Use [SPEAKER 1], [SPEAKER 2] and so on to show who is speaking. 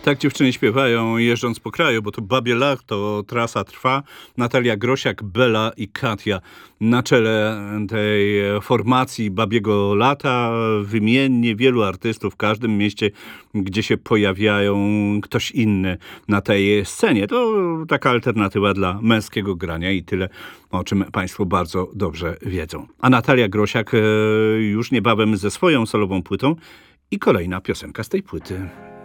[SPEAKER 1] Tak dziewczyny śpiewają jeżdżąc po kraju, bo to Babie Lato, trasa trwa. Natalia Grosiak, Bela i Katia na czele tej formacji Babiego Lata. Wymiennie wielu artystów w każdym mieście, gdzie się pojawiają ktoś inny na tej scenie. To taka alternatywa dla męskiego grania i tyle, o czym Państwo bardzo dobrze wiedzą. A Natalia Grosiak już niebawem ze swoją solową płytą i kolejna piosenka z tej płyty.